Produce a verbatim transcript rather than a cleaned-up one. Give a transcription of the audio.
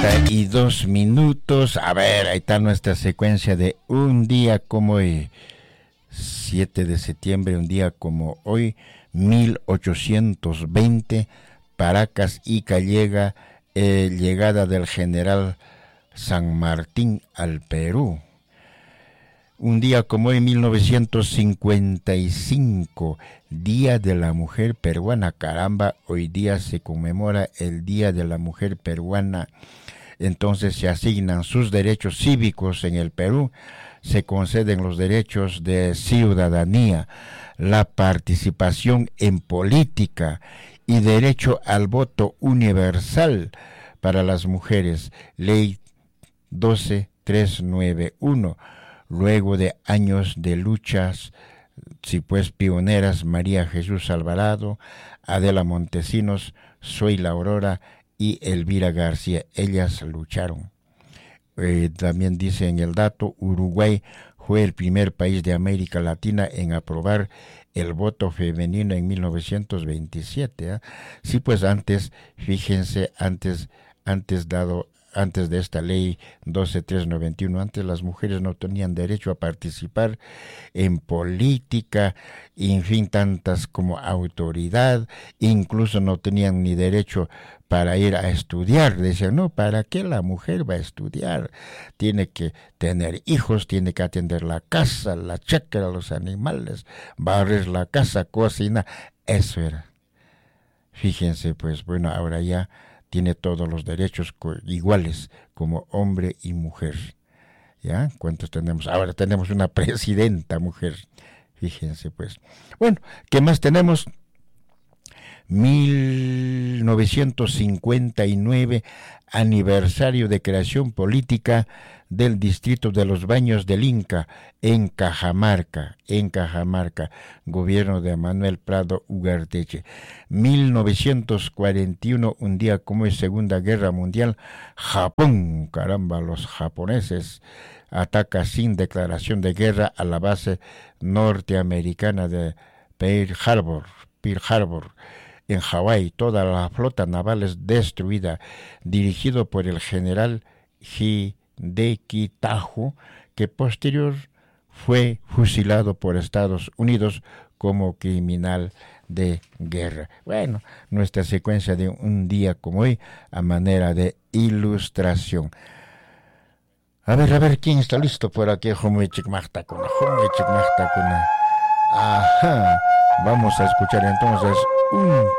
treinta y dos minutos. A ver, ahí está nuestra secuencia de un día como hoy, siete de septiembre, un día como hoy, mil ochocientos veinte, Paracas, Ica llega, eh, llegada del general San Martín al Perú. Un día como hoy, mil novecientos cincuenta y cinco, Día de la Mujer Peruana. Caramba, hoy día se conmemora el Día de la Mujer Peruana. Entonces se asignan sus derechos cívicos en el Perú, se conceden los derechos de ciudadanía, la participación en política y derecho al voto universal para las mujeres. Ley doce mil trescientos noventa y uno. Luego de años de luchas, sí pues pioneras, María Jesús Alvarado, Adela Montesinos, Zoila Aurora y Elvira García, ellas lucharon. Eh, también dice en el dato, Uruguay fue el primer país de América Latina en aprobar el voto femenino en mil novecientos veintisiete. ¿eh? Sí, pues antes, fíjense, antes, antes dado... Antes de esta ley doce mil trescientos noventa y uno, antes las mujeres no tenían derecho a participar en política, en fin, tantas como autoridad, incluso no tenían ni derecho para ir a estudiar. Decían, no, ¿para qué la mujer va a estudiar? Tiene que tener hijos, tiene que atender la casa, la chacra, los animales, barrer la casa, cocinar. Eso era. Fíjense, pues, bueno, ahora ya tiene todos los derechos co- iguales como hombre y mujer. ¿Ya? ¿Cuántos tenemos? Ahora tenemos una presidenta mujer. Fíjense, pues. Bueno, ¿qué más tenemos? mil novecientos cincuenta y nueve, aniversario de creación política del distrito de los Baños del Inca en Cajamarca, en Cajamarca, gobierno de Manuel Prado Ugarteche. mil novecientos cuarenta y uno, un día como es Segunda Guerra Mundial, Japón, caramba, los japoneses atacan sin declaración de guerra a la base norteamericana de Pearl Harbor, Pearl Harbor. En Hawái, toda la flota naval es destruida, dirigido por el general Hideki Tajo, que posterior fue fusilado por Estados Unidos como criminal de guerra. Bueno, nuestra secuencia de un día como hoy, a manera de ilustración. A ver, a ver, ¿quién está listo por aquí? Ajá, vamos a escuchar entonces un